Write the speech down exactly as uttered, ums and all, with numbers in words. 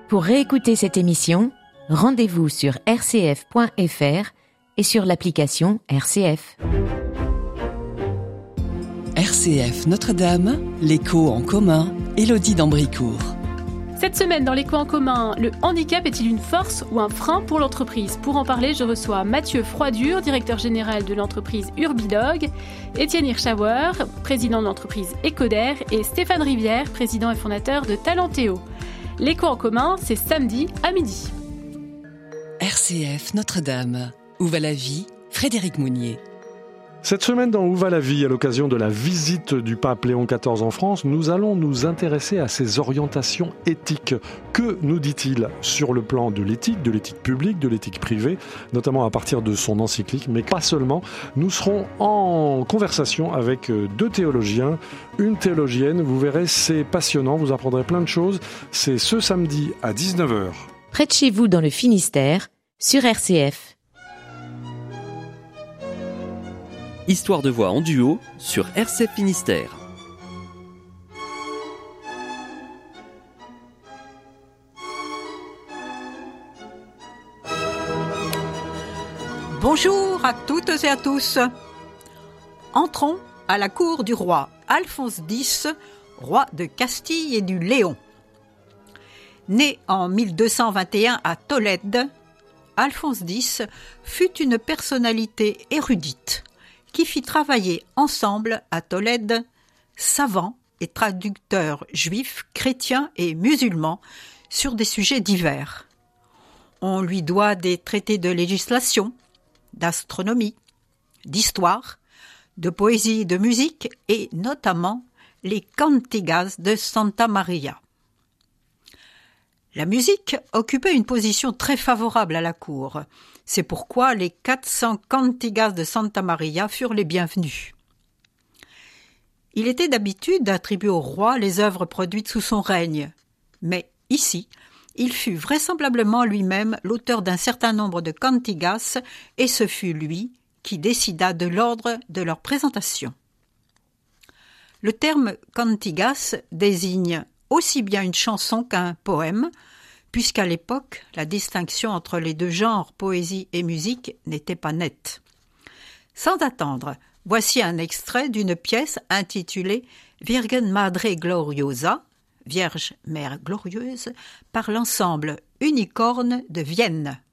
Pour réécouter cette émission, rendez-vous sur r c f point f r et sur l'application R C F. R C F Notre-Dame, l'écho en commun, Élodie d'Ambricourt. Cette semaine, dans l'écho en commun, le handicap est-il une force ou un frein pour l'entreprise ? Pour en parler, je reçois Mathieu Froidure, directeur général de l'entreprise Urbidog, Étienne Hirschauer, président de l'entreprise Ecoder, et Stéphane Rivière, président et fondateur de Talentéo. L'écho en commun, c'est samedi à midi. R C F Notre-Dame, où va la vie ? Frédéric Mounier. Cette semaine dans Où va la vie, à l'occasion de la visite du pape Léon quatorze en France, nous allons nous intéresser à ses orientations éthiques. Que nous dit-il sur le plan de l'éthique, de l'éthique publique, de l'éthique privée, notamment à partir de son encyclique, mais pas seulement. Nous serons en conversation avec deux théologiens, une théologienne, vous verrez, c'est passionnant, vous apprendrez plein de choses. C'est ce samedi à dix-neuf heures. Près de chez vous dans le Finistère, sur R C F. Histoire de voix en duo sur R C F Finistère. Bonjour à toutes et à tous. Entrons à la cour du roi Alphonse X, roi de Castille et du Léon. Né en mille deux cent vingt et un à Tolède, Alphonse X fut une personnalité érudite qui fit travailler ensemble à Tolède savants et traducteurs juifs, chrétiens et musulmans sur des sujets divers. On lui doit des traités de législation, d'astronomie, d'histoire, de poésie, de musique et notamment les cantigas de Santa Maria. La musique occupait une position très favorable à la cour. C'est pourquoi les quatre cents cantigas de Santa Maria furent les bienvenus. Il était d'habitude d'attribuer au roi les œuvres produites sous son règne, mais ici, il fut vraisemblablement lui-même l'auteur d'un certain nombre de cantigas et ce fut lui qui décida de l'ordre de leur présentation. Le terme cantigas désigne aussi bien une chanson qu'un poème, puisqu'à l'époque, la distinction entre les deux genres, poésie et musique, n'était pas nette. Sans attendre, voici un extrait d'une pièce intitulée « Virgen Madre Gloriosa », Vierge Mère Glorieuse, par l'ensemble Unicorne de Vienne.